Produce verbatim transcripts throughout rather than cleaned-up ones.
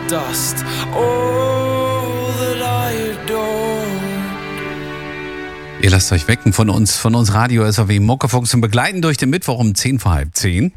dust. All that I adore. Ihr lasst euch wecken von uns, von uns Radio S A W Muckefuchs und begleiten durch den Mittwoch um zehn vor halb zehn.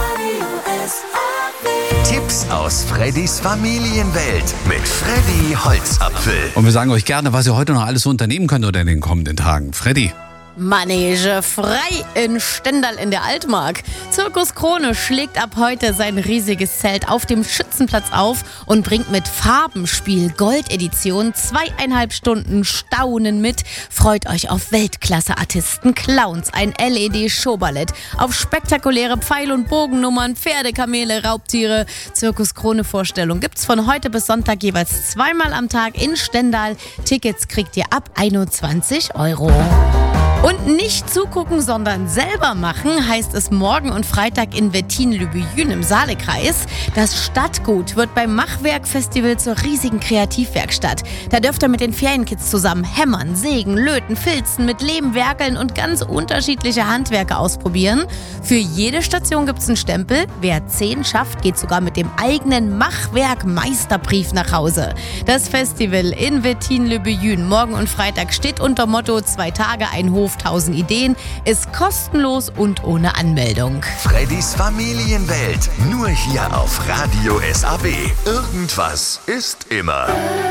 Tipps aus Freddys Familienwelt mit Freddy Holzapfel. Und wir sagen euch gerne, was ihr heute noch alles so unternehmen könnt oder in den kommenden Tagen. Freddy. Manege frei in Stendal in der Altmark. Zirkus Krone schlägt ab heute sein riesiges Zelt auf dem Schützenplatz auf und bringt mit Farbenspiel Goldedition zweieinhalb Stunden Staunen mit. Freut euch auf Weltklasse-Artisten, Clowns, ein L E D-Showballett, auf spektakuläre Pfeil- und Bogennummern, Pferde, Kamele, Raubtiere. Zirkus Krone-Vorstellung gibt's von heute bis Sonntag jeweils zweimal am Tag in Stendal. Tickets kriegt ihr ab einundzwanzig Euro. Und nicht zugucken, sondern selber machen, heißt es morgen und Freitag in Wettin-Lübejün im Saalekreis. Das Stadtgut wird beim Machwerk-Festival zur riesigen Kreativwerkstatt. Da dürft ihr mit den Ferienkids zusammen hämmern, sägen, löten, filzen, mit Lehm werkeln und ganz unterschiedliche Handwerke ausprobieren. Für jede Station gibt's einen Stempel. Wer zehn schafft, geht sogar mit dem eigenen Machwerk-Meisterbrief nach Hause. Das Festival in Wettin-Lübejün morgen und Freitag steht unter Motto zwei Tage, ein Hof, tausend Ideen, ist kostenlos und ohne Anmeldung. Freddys Familienwelt, nur hier auf Radio S A W. Irgendwas ist immer.